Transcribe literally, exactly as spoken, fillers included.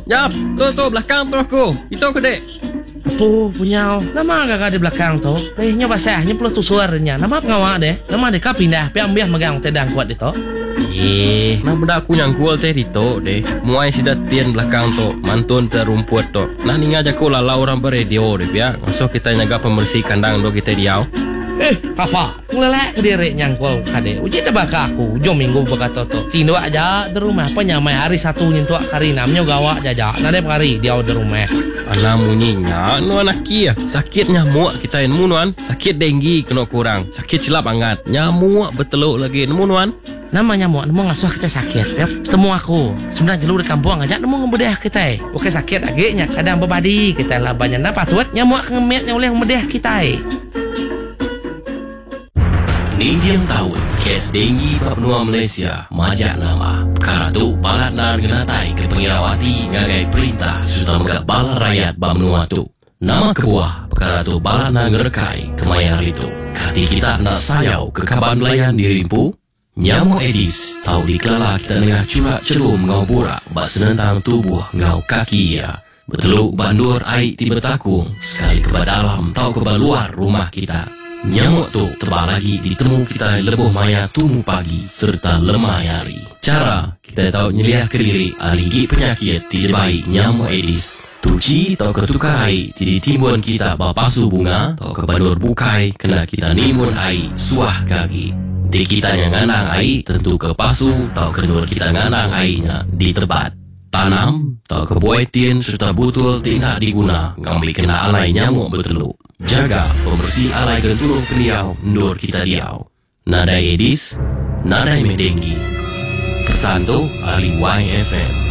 Jap, tu tu belakang tu aku. Itu aku dek. Apa punya? Nama agak di belakang tu. Eh, nya basah, nya perlu tu suaranya. Nama pengawak deh. Nama deh kau pindah, piam biar megang tedang kuat itu. Eh, nah benda aku nyangkul teh dito deh. Muai si datian belakang tu, mantun terumput tu. Nah ninga aja ku lalau orang beradio deh ya. Masuk kita nyaga pembersih kandang do kita diau. Eh, apa? Ngelelak ke diri nyangkul kade. Uji dah baka aku. Jom minggu baka toto. Tindo aja di rumah. Apa nyamai hari satu nyentuh kari namanya gawak jaja. Nade hari dia di rumah. Anak munyinya, nu anak kia. Sakit nyamuk kita nemu nuan. Sakit denggi kena kurang. Sakit celap angkat. Nyamuk beteluk lagi nemu nuan. Nama nyamuk, nemu ngasuh kita sakit. Ya, ketemu aku. Sebenarnya jelu di kampung aja nemu ngebedah kita. Oke sakit agaknya. Kadang berbadi kita lah banyak napa tuat nyamuk ngemetnya oleh ngebedah kita. Nintiang tahun, kes denggi Papua Malaysia, majak nama. Perkara tu balat nan genatai ke pengirawati ngagai perintah serta megak balat rakyat Bamnua tu. Nama kebuah, perkara tu balat nan ngerekai kemayar itu. Kati kita nak sayau ke kaban belayan dirimpu. Nyamuk Aedes, tahu dikelala kita nengah curak celum ngau borak, bak senentang tubuh ngau kaki ya. Beteluk bandur air tiba takung, sekali ke dalam tahu ke luar rumah kita. Nyamuk tu tebal lagi ditemu kita lebuh maya tumu pagi serta lemah hari. Cara kita tahu nyeliah ke diri aligi penyakit tidak baik nyamuk Aedes. Tuci atau ketukar air tidak timbun kita bapasu bunga atau ke bandur bukai kena kita nimun air suah kaki. Di kita yang nganang air tentu ke pasu atau kenur kita nganang airnya di tebat. Tanam atau ke buaitin serta butul tidak diguna ngambil kena alai nyamuk beteluk. Jaga pembersih alai gentulung peniau ndur kita diau. Nadai Aedes, nadai medenggi. Pesan tu ahli Y F M.